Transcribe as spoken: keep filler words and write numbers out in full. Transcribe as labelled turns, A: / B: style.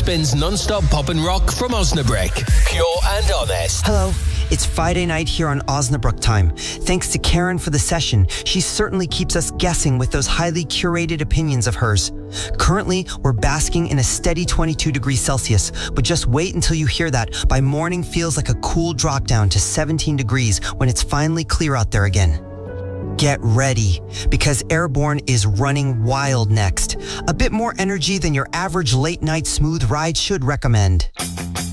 A: spins non-stop pop and rock from Osnabrück. Pure and honest.
B: Hello. It's Friday night here on Osnabrück time. Thanks to Karen for the session. She certainly keeps us guessing with those highly curated opinions of hers. Currently, we're basking in a steady twenty-two degrees Celsius, but just wait until you hear that. By morning feels like a cool drop down to seventeen degrees when it's finally clear out there again. Get ready, because Airborne is running wild next. A bit more energy than your average late night smooth ride should recommend.